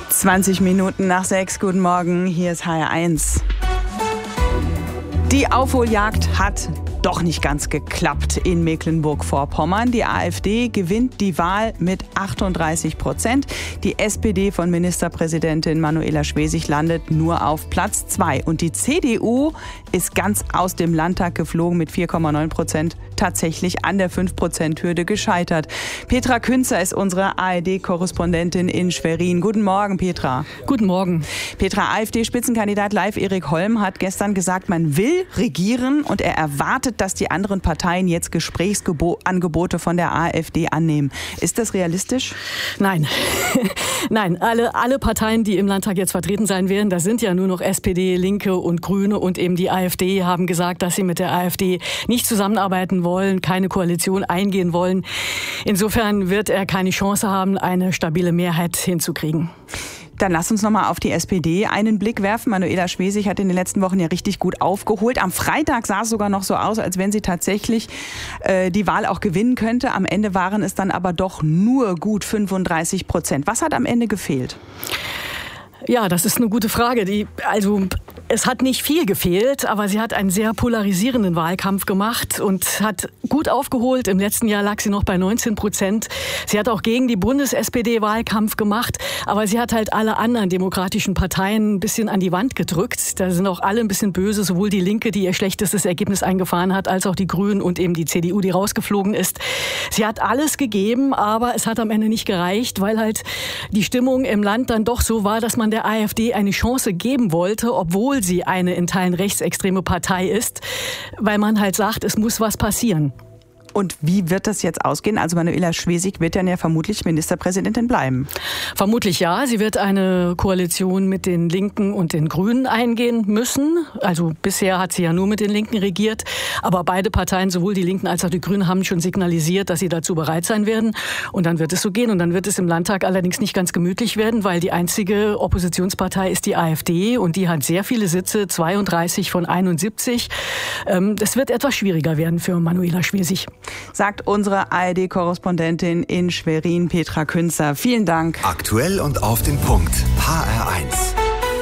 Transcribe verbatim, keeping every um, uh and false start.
zwanzig Minuten nach sechs. Guten Morgen, hier ist H R eins. Die Aufholjagd hat doch nicht ganz geklappt in Mecklenburg-Vorpommern. Die AfD gewinnt die Wahl mit achtunddreißig Prozent. Die S P D von Ministerpräsidentin Manuela Schwesig landet nur auf Platz zwei. Und die C D U ist ganz aus dem Landtag geflogen mit vier Komma neun Prozent, tatsächlich an der fünf Prozent Hürde gescheitert. Petra Künzer ist unsere A R D-Korrespondentin in Schwerin. Guten Morgen, Petra. Guten Morgen. Petra, AfD-Spitzenkandidat Leif Erik Holm hat gestern gesagt, man will regieren und er erwartet, dass die anderen Parteien jetzt Gesprächsangebote von der AfD annehmen. Ist das realistisch? Nein. Nein, alle, alle Parteien, die im Landtag jetzt vertreten sein werden, da sind ja nur noch S P D, Linke und Grüne und eben die AfD, haben gesagt, dass sie mit der AfD nicht zusammenarbeiten wollen, keine Koalition eingehen wollen. Insofern wird er keine Chance haben, eine stabile Mehrheit hinzukriegen. Dann lass uns nochmal auf die S P D einen Blick werfen. Manuela Schwesig hat in den letzten Wochen ja richtig gut aufgeholt. Am Freitag sah es sogar noch so aus, als wenn sie tatsächlich äh, die Wahl auch gewinnen könnte. Am Ende waren es dann aber doch nur gut fünfunddreißig Prozent. Was hat am Ende gefehlt? Ja, das ist eine gute Frage. Die, also es hat nicht viel gefehlt, aber sie hat einen sehr polarisierenden Wahlkampf gemacht und hat gut aufgeholt. Im letzten Jahr lag sie noch bei neunzehn Prozent. Sie hat auch gegen die Bundes-S P D Wahlkampf gemacht, aber sie hat halt alle anderen demokratischen Parteien ein bisschen an die Wand gedrückt. Da sind auch alle ein bisschen böse, sowohl die Linke, die ihr schlechtestes Ergebnis eingefahren hat, als auch die Grünen und eben die C D U, die rausgeflogen ist. Sie hat alles gegeben, aber es hat am Ende nicht gereicht, weil halt die Stimmung im Land dann doch so war, dass man der AfD eine Chance geben wollte, obwohl sie eine in Teilen rechtsextreme Partei ist, weil man halt sagt, es muss was passieren. Und wie wird das jetzt ausgehen? Also Manuela Schwesig wird dann ja vermutlich Ministerpräsidentin bleiben. Vermutlich ja. Sie wird eine Koalition mit den Linken und den Grünen eingehen müssen. Also bisher hat sie ja nur mit den Linken regiert. Aber beide Parteien, sowohl die Linken als auch die Grünen, haben schon signalisiert, dass sie dazu bereit sein werden. Und dann wird es so gehen. Und dann wird es im Landtag allerdings nicht ganz gemütlich werden, weil die einzige Oppositionspartei ist die AfD. Und die hat sehr viele Sitze, zweiunddreißig von einundsiebzig. Das wird etwas schwieriger werden für Manuela Schwesig. Sagt unsere A R D-Korrespondentin in Schwerin, Petra Künzer. Vielen Dank. Aktuell und auf den Punkt. H R eins.